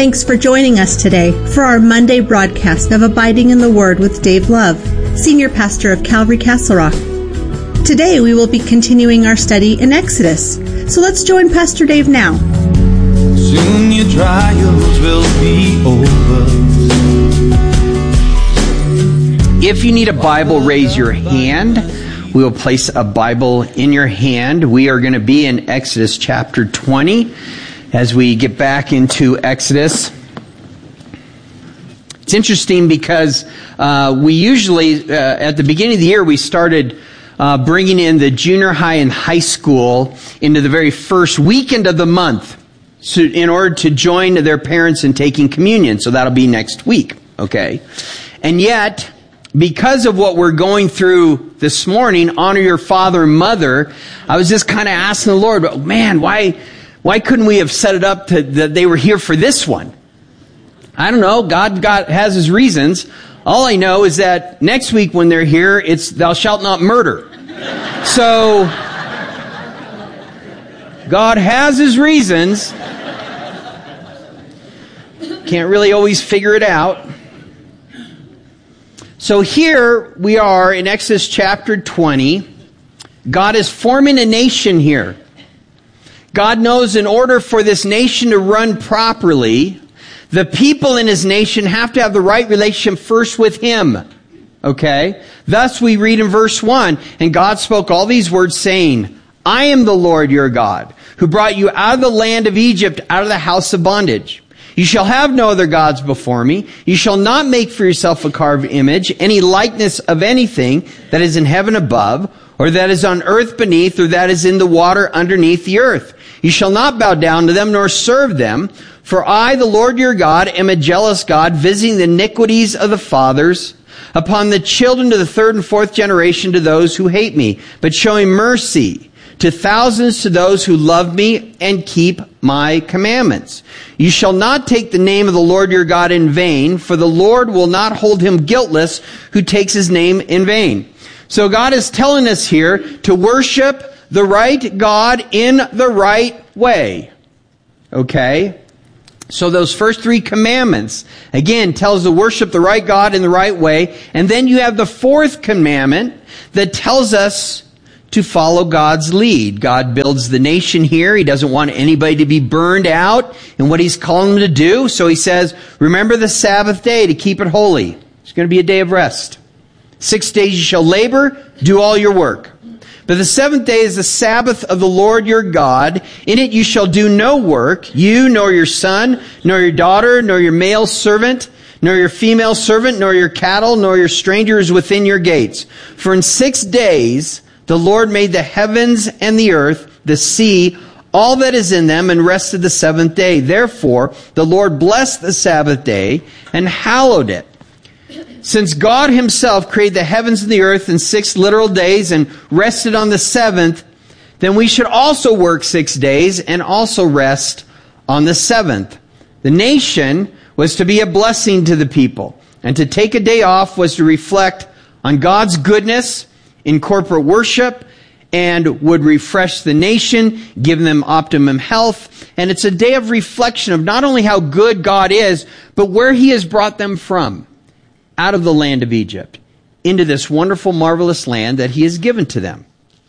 Thanks for joining us today for our Monday broadcast of Abiding in the Word with Dave Love, Senior Pastor of Calvary Castle Rock. Today we will be continuing our study in Exodus, so let's join Pastor Dave now. Soon your trials will be over. If you need a Bible, raise your hand. We will place a Bible in your hand. We are going to be in Exodus chapter 20 as we get back into Exodus. It's interesting because we usually, at the beginning of the year, we started bringing in the junior high and high school into the very first weekend of the month, so in order to join their parents in taking communion. So that'll be next week, okay? And yet, because of what we're going through this morning, honor your father and mother, I was just kind of asking the Lord, man, why couldn't we have set it up that they were here for this one? I don't know. God has His reasons. All I know is that next week when they're here, it's thou shalt not murder. So, God has His reasons. Can't really always figure it out. So here we are in Exodus chapter 20. God is forming a nation here. God knows in order for this nation to run properly, the people in His nation have to have the right relationship first with Him. Okay? Thus we read in verse 1, and God spoke all these words saying, I am the Lord your God, who brought you out of the land of Egypt, out of the house of bondage. You shall have no other gods before me. You shall not make for yourself a carved image, any likeness of anything that is in heaven above, or that is on earth beneath, or that is in the water underneath the earth. You shall not bow down to them, nor serve them. For I, the Lord your God, am a jealous God, visiting the iniquities of the fathers upon the children to the third and fourth generation to those who hate me, but showing mercy to thousands to those who love me and keep my commandments. You shall not take the name of the Lord your God in vain, for the Lord will not hold him guiltless who takes His name in vain. So God is telling us here to worship the right God in the right way. Okay? So those first three commandments, again, tells us to worship the right God in the right way. And then you have the fourth commandment that tells us to follow God's lead. God builds the nation here. He doesn't want anybody to be burned out in what He's calling them to do. So He says, remember the Sabbath day to keep it holy. It's going to be a day of rest. 6 days you shall labor, do all your work. But the seventh day is the Sabbath of the Lord your God. In it you shall do no work, you, nor your son, nor your daughter, nor your male servant, nor your female servant, nor your cattle, nor your strangers within your gates. For in 6 days the Lord made the heavens and the earth, the sea, all that is in them, and rested the seventh day. Therefore the Lord blessed the Sabbath day and hallowed it. Since God Himself created the heavens and the earth in 6 literal days and rested on the seventh, then we should also work 6 days and also rest on the seventh. The nation was to be a blessing to the people, and to take a day off was to reflect on God's goodness in corporate worship and would refresh the nation, give them optimum health. And it's a day of reflection of not only how good God is, but where He has brought them from. Out of the land of Egypt, into this wonderful, marvelous land that He has given to them.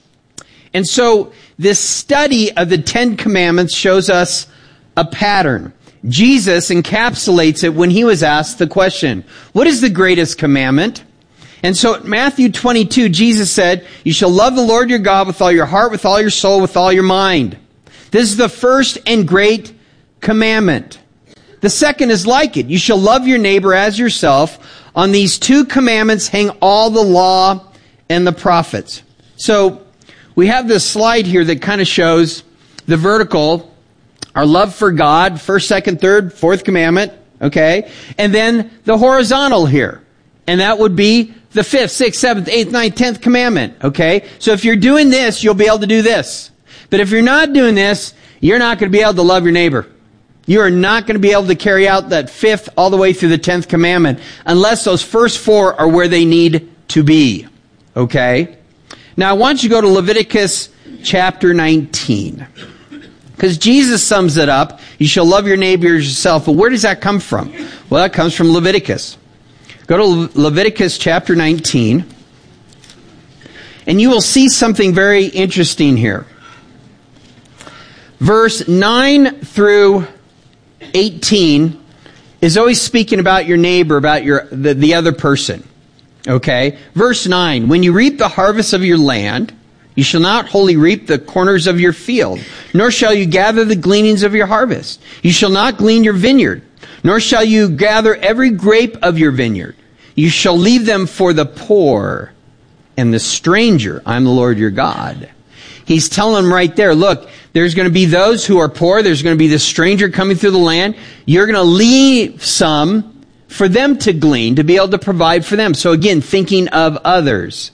And so, this study of the 10 Commandments shows us a pattern. Jesus encapsulates it when He was asked the question, what is the greatest commandment? And so, at Matthew 22, Jesus said, you shall love the Lord your God with all your heart, with all your soul, with all your mind. This is the first and great commandment. The second is like it. You shall love your neighbor as yourself. On these 2 commandments hang all the law and the prophets. So we have this slide here that kind of shows the vertical, our love for God, first, second, third, fourth commandment, okay? And then the horizontal here. And that would be the 5th, 6th, 7th, 8th, 9th, 10th commandment, okay? So if you're doing this, you'll be able to do this. But if you're not doing this, you're not going to be able to love your neighbor. You are not going to be able to carry out that 5th all the way through the 10th commandment unless those first 4 are where they need to be. Okay? Now I want you to go to Leviticus chapter 19. Because Jesus sums it up, you shall love your neighbor as yourself. But where does that come from? Well, that comes from Leviticus. Go to Leviticus chapter 19, and you will see something very interesting here. Verse 9 through 18 is always speaking about your neighbor, about the other person. Okay? Verse 9, when you reap the harvest of your land, you shall not wholly reap the corners of your field, nor shall you gather the gleanings of your harvest. You shall not glean your vineyard, nor shall you gather every grape of your vineyard. You shall leave them for the poor and the stranger. I'm the Lord your God. He's telling them right there, look, there's going to be those who are poor. There's going to be the stranger coming through the land. You're going to leave some for them to glean, to be able to provide for them. So again, thinking of others.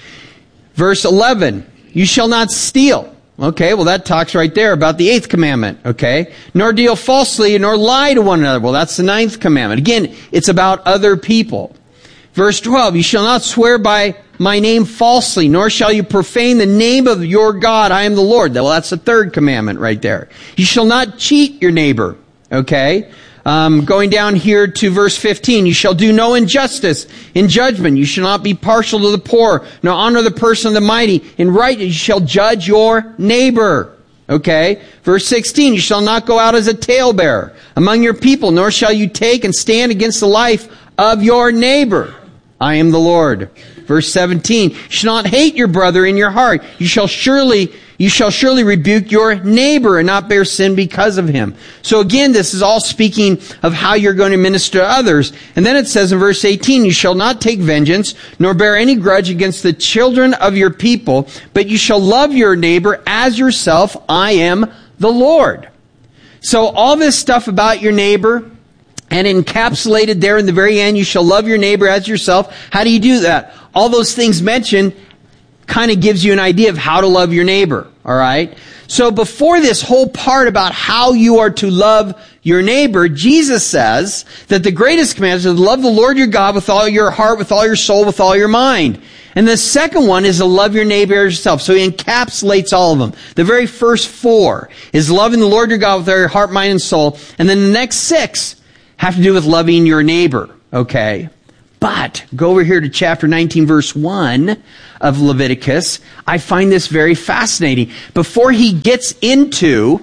Verse 11, you shall not steal. Okay, well that talks right there about the 8th commandment. Okay, nor deal falsely, nor lie to one another. Well, that's the 9th commandment. Again, it's about other people. Verse 12, you shall not swear by my name falsely, nor shall you profane the name of your God. I am the Lord. Well, that's the 3rd commandment right there. You shall not cheat your neighbor. Okay. Going down here to verse 15, you shall do no injustice in judgment. You shall not be partial to the poor, nor honor the person of the mighty. In right, you shall judge your neighbor. Okay. Verse 16, you shall not go out as a talebearer among your people, nor shall you take and stand against the life of your neighbor. I am the Lord. Verse 17, you shall not hate your brother in your heart. You shall surely rebuke your neighbor and not bear sin because of him. So again, this is all speaking of how you're going to minister to others. And then it says in verse 18, you shall not take vengeance, nor bear any grudge against the children of your people, but you shall love your neighbor as yourself. I am the Lord. So all this stuff about your neighbor, and encapsulated there in the very end, you shall love your neighbor as yourself. How do you do that? All those things mentioned kind of gives you an idea of how to love your neighbor. All right? So before this whole part about how you are to love your neighbor, Jesus says that the greatest command is to love the Lord your God with all your heart, with all your soul, with all your mind. And the second one is to love your neighbor as yourself. So he encapsulates all of them. The very first 4 is loving the Lord your God with all your heart, mind, and soul. And then the next 6 have to do with loving your neighbor, okay? But go over here to chapter 19, verse 1 of Leviticus. I find this very fascinating. Before he gets into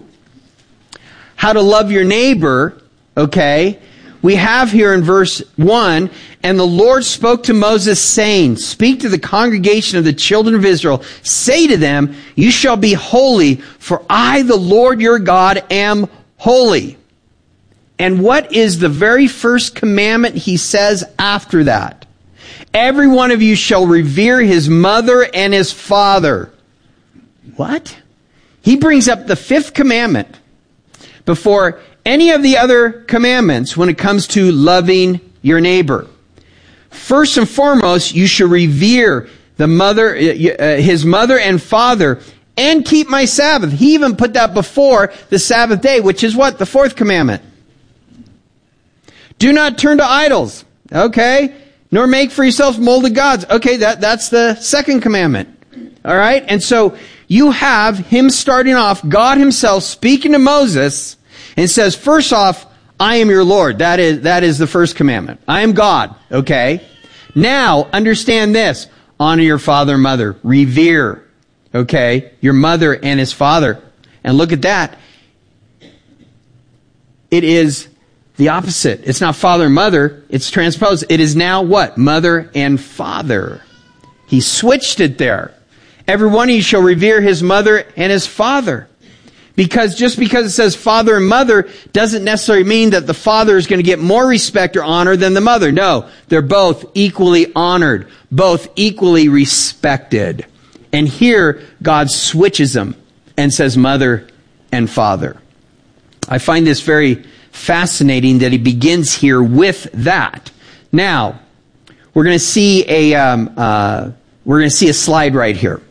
how to love your neighbor, okay, we have here in verse 1, and the Lord spoke to Moses, saying, speak to the congregation of the children of Israel. Say to them, you shall be holy, for I, the Lord your God, am holy. And what is the very first commandment he says after that? Every one of you shall revere his mother and his father. What? He brings up the 5th commandment before any of the other commandments when it comes to loving your neighbor. First and foremost, you shall revere the mother, his mother and father, and keep my Sabbath. He even put that before the Sabbath day, which is what? The 4th commandment. Do not turn to idols. Okay. Nor make for yourselves molded gods. Okay, that's the 2nd commandment. All right. And so you have him starting off, God himself speaking to Moses, and says, first off, I am your Lord. That is the 1st commandment. I am God. Okay. Now, understand this. Honor your father and mother. Revere. Okay. Your mother and his father. And look at that. It is the opposite. It's not father and mother. It's transposed. It is now what? Mother and father. He switched it there. Every one of you shall revere his mother and his father. Just because it says father and mother doesn't necessarily mean that the father is going to get more respect or honor than the mother. No, they're both equally honored, both equally respected. And here, God switches them and says mother and father. I find this very fascinating that he begins here with that. Now, we're going to see a slide right here.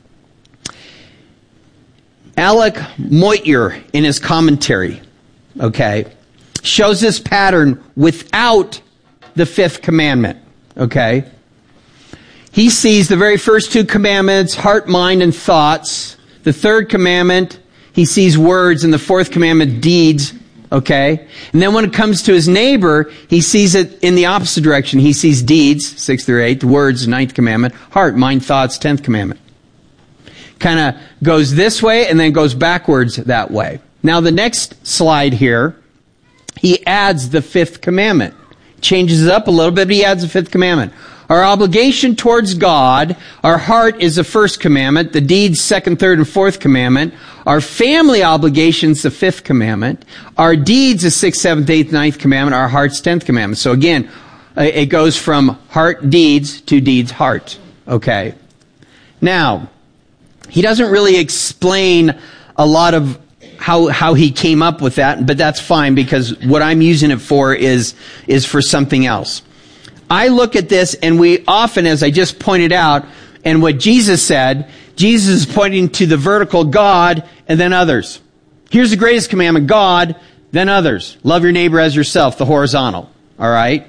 Alec Moitier, in his commentary, okay, shows this pattern without the 5th commandment, okay? He sees the very first 2 commandments, heart, mind, and thoughts. The 3rd commandment, he sees words. In the fourth commandment, deeds. Okay? And then when it comes to his neighbor, he sees it in the opposite direction. He sees deeds, 6 through 8, words, 9th commandment, heart, mind, thoughts, 10th commandment. Kind of goes this way and then goes backwards that way. Now the next slide here, he adds the 5th commandment. Changes it up a little bit, but he adds the 5th commandment. Our obligation towards God, our heart is the 1st commandment, the deeds 2nd, 3rd, and 4th commandment. Our family obligations, the 5th commandment. Our deeds, the 6th, 7th, 8th, 9th commandment. Our heart's 10th commandment. So again, it goes from heart, deeds, to deeds, heart. Okay. Now, he doesn't really explain a lot of how he came up with that, but that's fine because what I'm using it for is for something else. I look at this and we often, as I just pointed out, and what Jesus said, Jesus is pointing to the vertical God and then others. Here's the greatest commandment, God, then others. Love your neighbor as yourself, the horizontal. All right?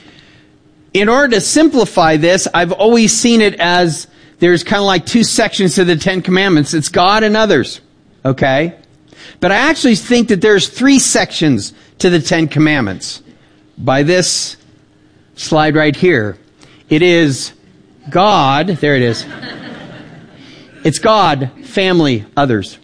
In order to simplify this, I've always seen it as there's kind of like 2 sections to the 10 commandments. It's God and others. Okay? But I actually think that there's 3 sections to the 10 commandments. By this slide right here. It is God, there it is. It's God, family, others.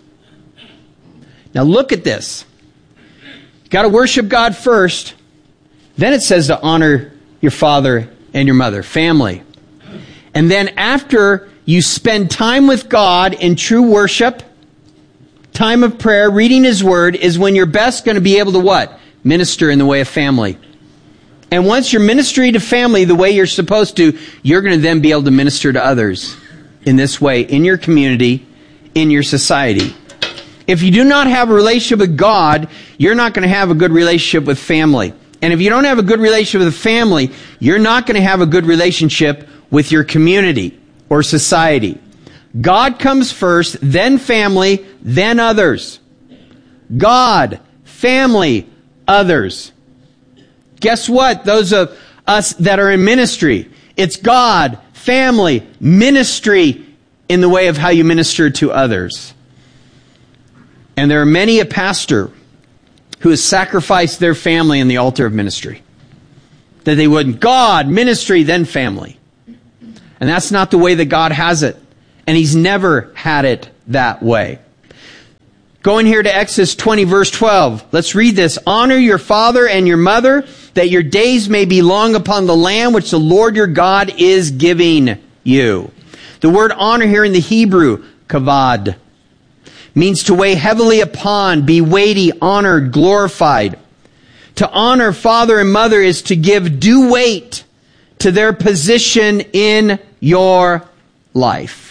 Now look at this. You got to worship God first. Then it says to honor your father and your mother, family. And then after you spend time with God in true worship, time of prayer, reading His Word, is when you're best going to be able to what? Minister in the way of family. And once you're ministering to family the way you're supposed to, you're going to then be able to minister to others in this way, in your community, in your society. If you do not have a relationship with God, you're not going to have a good relationship with family. And if you don't have a good relationship with family, you're not going to have a good relationship with your community or society. God comes first, then family, then others. God, family, others. Guess what? Those of us that are in ministry, it's God, family, ministry in the way of how you minister to others. And there are many a pastor who has sacrificed their family in the altar of ministry. That they wouldn't. God, ministry, then family. And that's not the way that God has it. And He's never had it that way. Going here to Exodus 20, verse 12. Let's read this. Honor your father and your mother, that your days may be long upon the land which the Lord your God is giving you. The word honor here in the Hebrew, kavod, means to weigh heavily upon, be weighty, honored, glorified. To honor father and mother is to give due weight to their position in your life.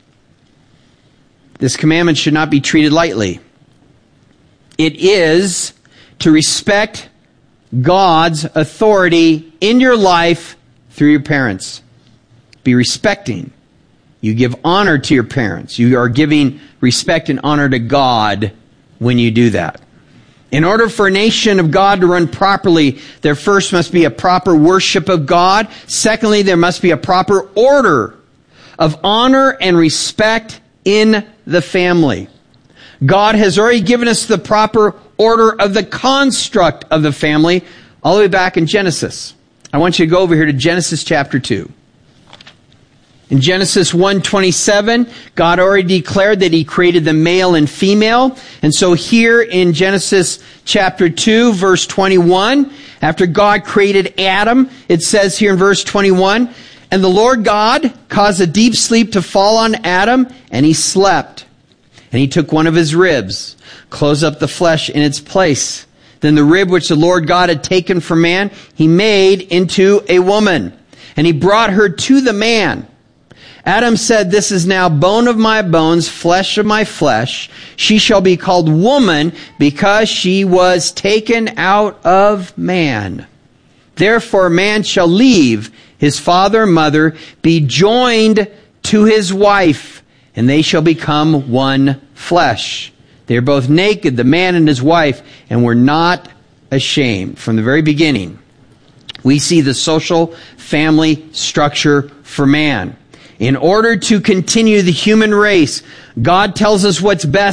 This commandment should not be treated lightly. It is to respect God's authority in your life through your parents. Be respecting. You give honor to your parents. You are giving respect and honor to God when you do that. In order for a nation of God to run properly, there first must be a proper worship of God. Secondly, there must be a proper order of honor and respect in the family. God has already given us the proper order of the construct of the family all the way back in Genesis. I want you to go over here to Genesis chapter 2. In Genesis 1:27, God already declared that He created the male and female. And so here in Genesis chapter 2, verse 21, after God created Adam, it says here in verse 21, and the Lord God caused a deep sleep to fall on Adam, and he slept. And He took one of his ribs, closed up the flesh in its place. Then the rib which the Lord God had taken from man, He made into a woman. And He brought her to the man. Adam said, this is now bone of my bones, flesh of my flesh. She shall be called woman because she was taken out of man. Therefore man shall leave his father and mother, be joined to his wife, and they shall become one flesh. They are both naked, the man and his wife, and were not ashamed. From the very beginning, we see the social family structure for man. In order to continue the human race, God tells us what's best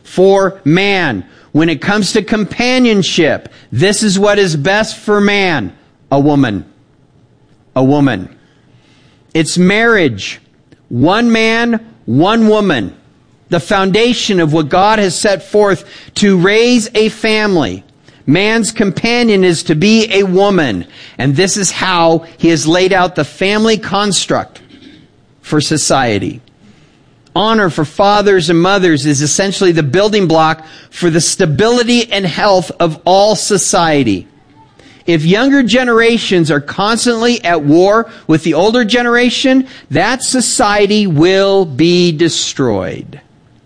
for man. When it comes to companionship, this is what is best for man. A woman. A woman. It's marriage. One man, one woman. The foundation of what God has set forth to raise a family. Man's companion is to be a woman. And this is how he has laid out the family construct for society. Honor for fathers and mothers is essentially the building block for the stability and health of all society. If younger generations are constantly at war with the older generation, that society will be destroyed.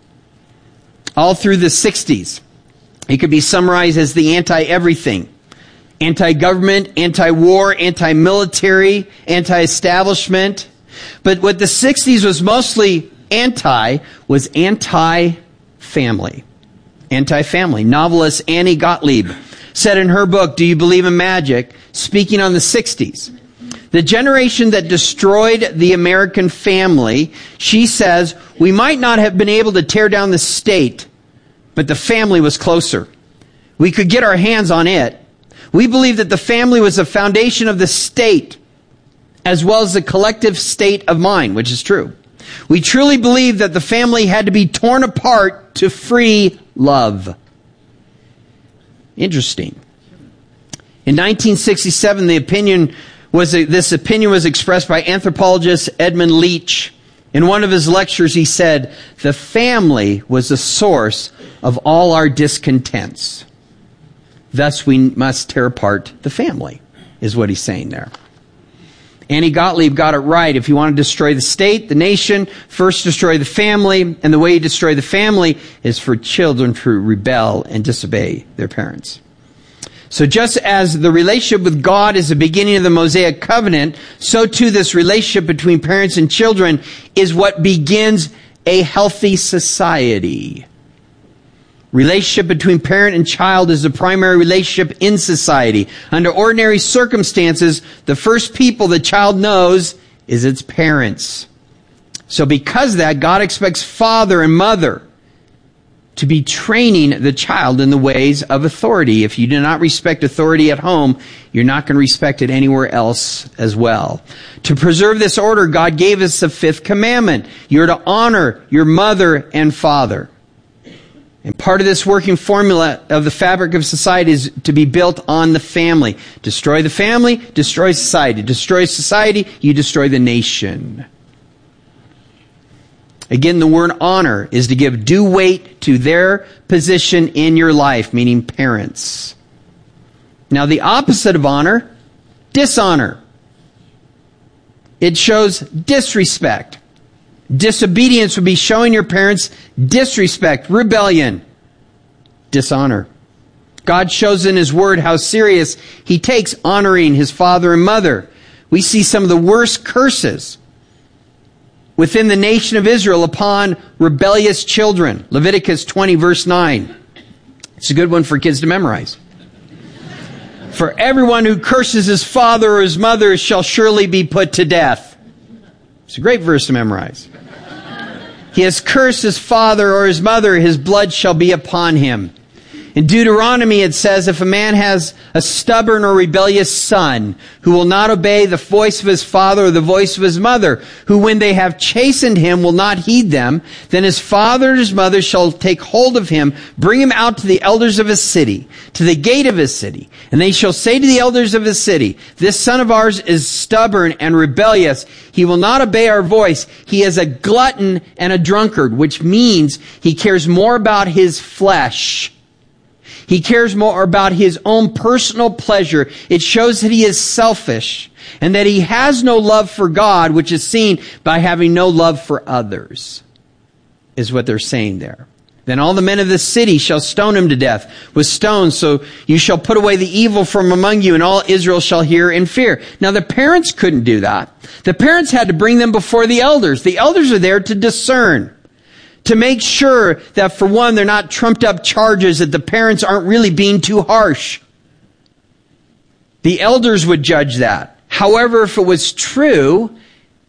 All through the 60s, it could be summarized as the anti-everything. Anti-government, anti-war, anti-military, anti-establishment. But what the 60s was mostly was anti-family. Anti-family. Novelist Annie Gottlieb said in her book, Do You Believe in Magic?, speaking on the 60s, the generation that destroyed the American family, she says, we might not have been able to tear down the state, but the family was closer. We could get our hands on it. We believe that the family was the foundation of the state, as well as the collective state of mind, which is true. We truly believe that the family had to be torn apart to free love. Interesting. In 1967, this opinion was expressed by anthropologist Edmund Leach. In one of his lectures, he said, the family was the source of all our discontents. Thus, we must tear apart the family, is what he's saying there. Annie Gottlieb got it right. If you want to destroy the state, the nation, first destroy the family. And the way you destroy the family is for children to rebel and disobey their parents. So just as the relationship with God is the beginning of the Mosaic covenant, so too this relationship between parents and children is what begins a healthy society. Relationship between parent and child is the primary relationship in society. Under ordinary circumstances, the first people the child knows is its parents. So because of that, God expects father and mother to be training the child in the ways of authority. If you do not respect authority at home, you're not going to respect it anywhere else as well. To preserve this order, God gave us the fifth commandment. You're to honor your mother and father. And part of this working formula of the fabric of society is to be built on the family. Destroy the family, destroy society. Destroy society, you destroy the nation. Again, the word honor is to give due weight to their position in your life, meaning parents. Now, the opposite of honor, dishonor. It shows disrespect. Disobedience would be showing your parents disrespect, rebellion, dishonor. God shows in His Word how serious He takes honoring His father and mother. We see some of the worst curses within the nation of Israel upon rebellious children. Leviticus 20, verse 9. It's a good one for kids to memorize. For everyone who curses his father or his mother shall surely be put to death. It's a great verse to memorize. He has cursed his father or his mother, his blood shall be upon him. In Deuteronomy it says, if a man has a stubborn or rebellious son who will not obey the voice of his father or the voice of his mother, who when they have chastened him will not heed them, then his father and his mother shall take hold of him, bring him out to the elders of his city, to the gate of his city. And they shall say to the elders of his city, this son of ours is stubborn and rebellious. He will not obey our voice. He is a glutton and a drunkard, which means he cares more about his flesh. He cares more about his own personal pleasure. It shows that he is selfish and that he has no love for God, which is seen by having no love for others, is what they're saying there. Then all the men of the city shall stone him to death with stones, so you shall put away the evil from among you, and all Israel shall hear and fear. Now the parents couldn't do that. The parents had to bring them before the elders. The elders are there to discern, to make sure that, for one, they're not trumped up charges, that the parents aren't really being too harsh. The elders would judge that. However, if it was true,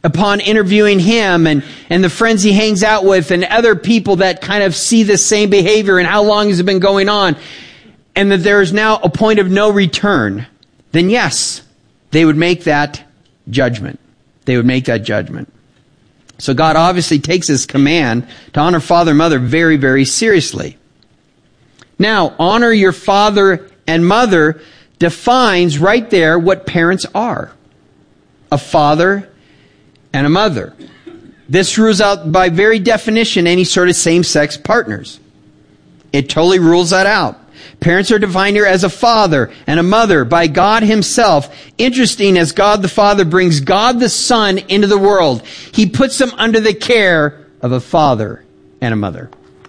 upon interviewing him and the friends he hangs out with and other people that kind of see the same behavior and how long has it been going on, and that there is now a point of no return, then yes, they would make that judgment. They would make that judgment. So God obviously takes his command to honor father and mother very, very seriously. Now, honor your father and mother defines right there what parents are. A father and a mother. This rules out by very definition any sort of same-sex partners. It totally rules that out. Parents are defined here as a father and a mother by God himself. Interesting, as God the Father brings God the Son into the world, he puts them under the care of a father and a mother.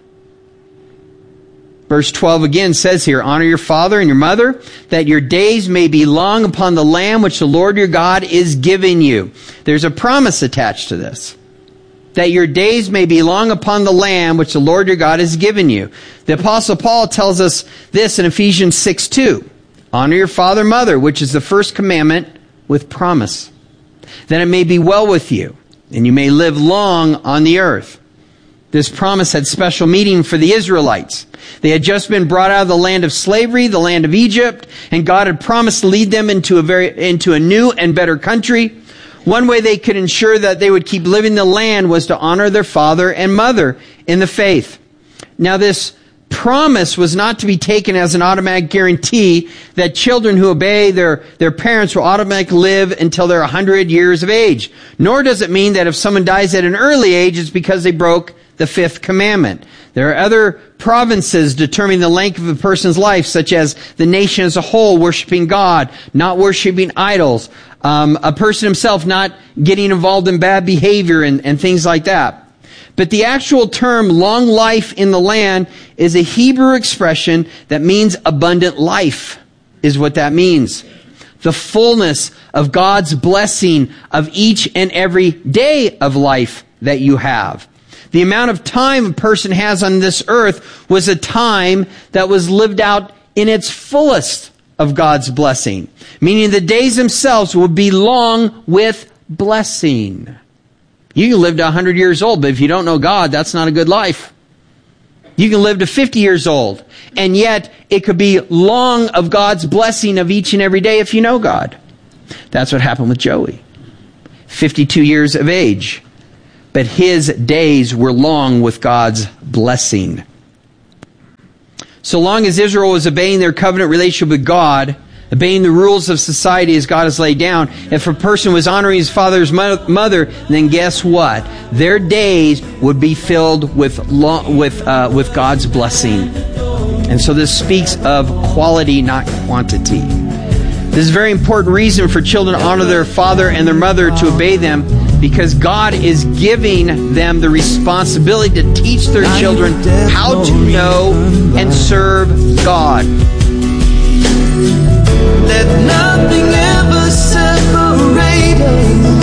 Verse 12 again says here, honor your father and your mother, that your days may be long upon the land which the Lord your God is giving you. There's a promise attached to this. That your days may be long upon the land which the Lord your God has given you. The Apostle Paul tells us this in Ephesians 6:2. Honor your father and mother, which is the first commandment with promise. That it may be well with you, and you may live long on the earth. This promise had special meaning for the Israelites. They had just been brought out of the land of slavery, the land of Egypt, and God had promised to lead them into a new and better country. One way they could ensure that they would keep living in the land was to honor their father and mother in the faith. Now, this promise was not to be taken as an automatic guarantee that children who obey their parents will automatically live until they're 100 years of age. Nor does it mean that if someone dies at an early age, it's because they broke the fifth commandment. There are other provinces determining the length of a person's life, such as the nation as a whole worshiping God, not worshiping idols, a person himself not getting involved in bad behavior and things like that. But the actual term long life in the land is a Hebrew expression that means abundant life, is what that means. The fullness of God's blessing of each and every day of life that you have. The amount of time a person has on this earth was a time that was lived out in its fullest of God's blessing. Meaning the days themselves will be long with blessing. You can live to 100 years old, but if you don't know God, that's not a good life. You can live to 50 years old, and yet it could be long of God's blessing of each and every day if you know God. That's what happened with Joey. 52 years of age. But his days were long with God's blessing. So long as Israel was obeying their covenant relationship with God, obeying the rules of society as God has laid down, if a person was honoring his father's mother, then guess what? Their days would be filled with God's blessing. And so this speaks of quality, not quantity. This is a very important reason for children to honor their father and their mother, to obey them, because God is giving them the responsibility to teach their children how to know and serve God. Let nothing ever separate us.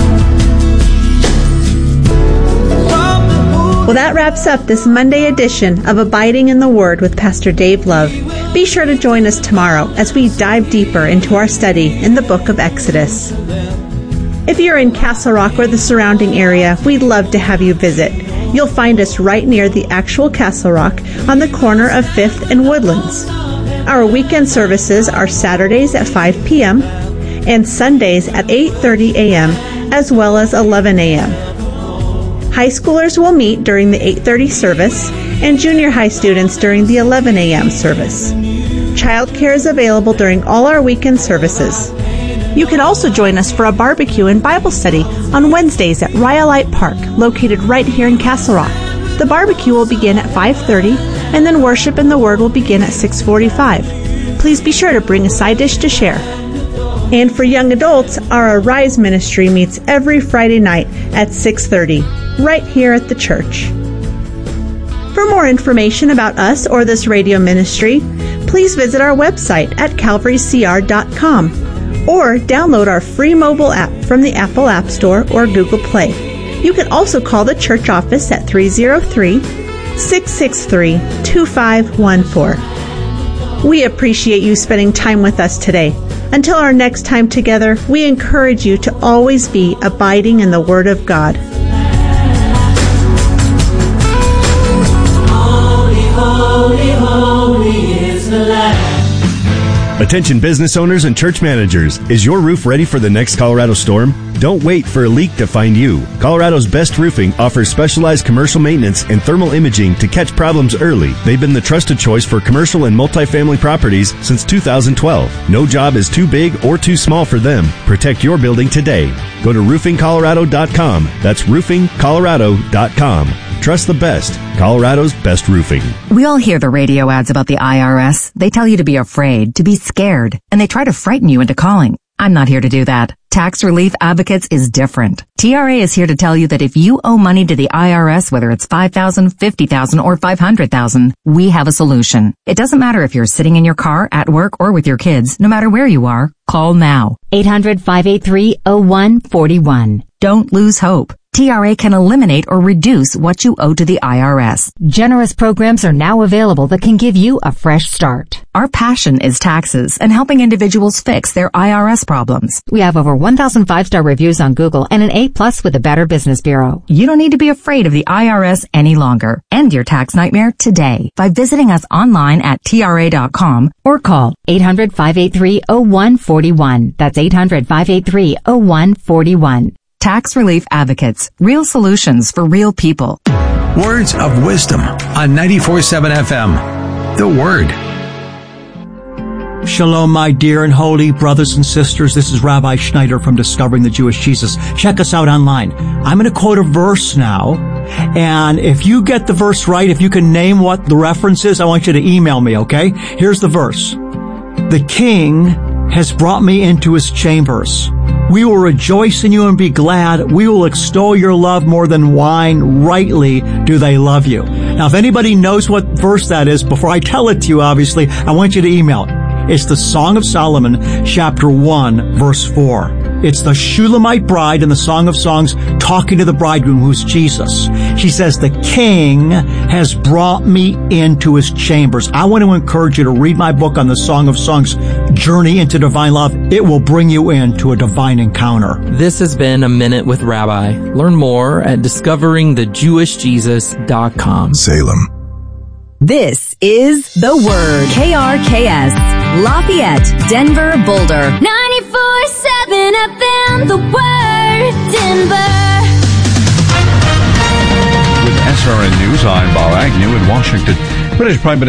Well, that wraps up this Monday edition of Abiding in the Word with Pastor Dave Love. Be sure to join us tomorrow as we dive deeper into our study in the book of Exodus. If you're in Castle Rock or the surrounding area, we'd love to have you visit. You'll find us right near the actual Castle Rock on the corner of 5th and Woodlands. Our weekend services are Saturdays at 5 p.m. and Sundays at 8:30 a.m. as well as 11 a.m. High schoolers will meet during the 8:30 service and junior high students during the 11 a.m. service. Childcare is available during all our weekend services. You can also join us for a barbecue and Bible study on Wednesdays at Rhyolite Park, located right here in Castle Rock. The barbecue will begin at 5:30, and then worship and the Word will begin at 6:45. Please be sure to bring a side dish to share. And for young adults, our Arise ministry meets every Friday night at 6:30, right here at the church. For more information about us or this radio ministry, please visit our website at calvarycr.com. or download our free mobile app from the Apple App Store or Google Play. You can also call the church office at 303-663-2514. We appreciate you spending time with us today. Until our next time together, we encourage you to always be abiding in the Word of God. Holy, holy, holy is the Lamb. Attention business owners and church managers. Is your roof ready for the next Colorado storm? Don't wait for a leak to find you. Colorado's Best Roofing offers specialized commercial maintenance and thermal imaging to catch problems early. They've been the trusted choice for commercial and multifamily properties since 2012. No job is too big or too small for them. Protect your building today. Go to roofingcolorado.com. That's roofingcolorado.com. Trust the best. Colorado's Best Roofing. We all hear the radio ads about the IRS. They tell you to be afraid, to be scared, and they try to frighten you into calling. I'm not here to do that. Tax Relief Advocates is different. TRA is here to tell you that if you owe money to the IRS, whether it's $5,000, $50,000, or $500,000, we have a solution. It doesn't matter if you're sitting in your car, at work, or with your kids. No matter where you are, call now. 800-583-0141. Don't lose hope. TRA can eliminate or reduce what you owe to the IRS. Generous programs are now available that can give you a fresh start. Our passion is taxes and helping individuals fix their IRS problems. We have over 1,000 5-star reviews on Google and an A+ with the Better Business Bureau. You don't need to be afraid of the IRS any longer. End your tax nightmare today by visiting us online at TRA.com or call 800-583-0141. That's 800-583-0141. Tax Relief Advocates. Real solutions for real people. Words of Wisdom on 94.7 FM. The Word. Shalom, my dear and holy brothers and sisters. This is Rabbi Schneider from Discovering the Jewish Jesus. Check us out online. I'm going to quote a verse now. And if you get the verse right, if you can name what the reference is, I want you to email me, okay? Here's the verse. The King has brought me into his chambers. We will rejoice in you and be glad. We will extol your love more than wine. Rightly do they love you. Now, if anybody knows what verse that is, before I tell it to you, obviously, I want you to email it. It's the Song of Solomon, chapter 1, verse 4. It's the Shulamite bride in the Song of Songs talking to the bridegroom, who's Jesus. She says, the King has brought me into his chambers. I want to encourage you to read my book on the Song of Songs, Journey into Divine Love. It will bring you into a divine encounter. This has been A Minute with Rabbi. Learn more at discoveringthejewishjesus.com. Salem. This is The Word. KRKS. Lafayette, Denver, Boulder. 94.7 FM, The Word, Denver. With SRN News, I'm Bob Agnew in Washington. British Prime Minister